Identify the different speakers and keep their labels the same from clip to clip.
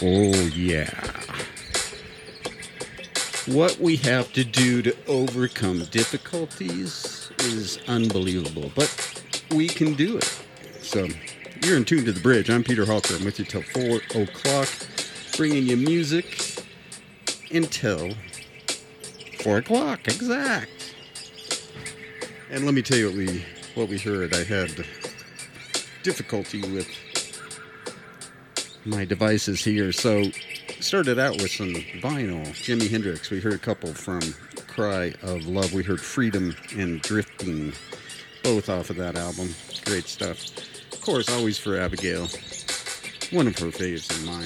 Speaker 1: Oh, yeah. What we have to do to overcome difficulties is unbelievable, but we can do it. So, you're in tune to the bridge. I'm Peter Halker. I'm with you till 4 o'clock, bringing you music until 4 o'clock, exact. And let me tell you what we heard. I had difficulty with my devices here, so started out with some vinyl. Jimi Hendrix. We heard a couple from Cry of Love. We heard Freedom and Drifting, both off of that album. Great stuff. Of course, always for Abigail. One of her faves and mine.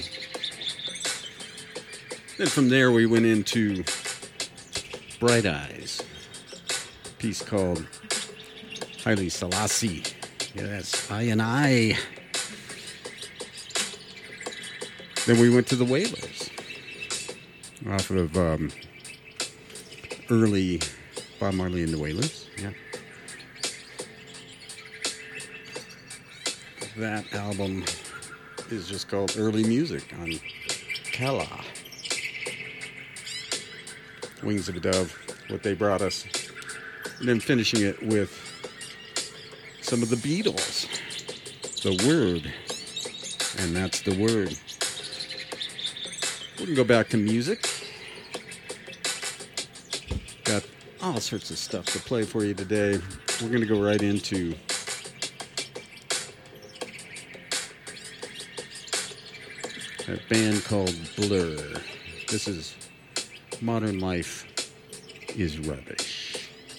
Speaker 1: Then from there we went into Bright Eyes. A piece called Haile Selassie. Yes, I and I. Then we went to the Wailers. Off of early Bob Marley and the Wailers. Yeah. That album is just called Early Music on Kala. Wings of a Dove, what they brought us. And then finishing it with some of the Beatles. The Word. And that's the word. We can go back to music. Got all sorts of stuff to play for you today. We're going to go right into a band called Blur. This is Modern Life is Rubbish.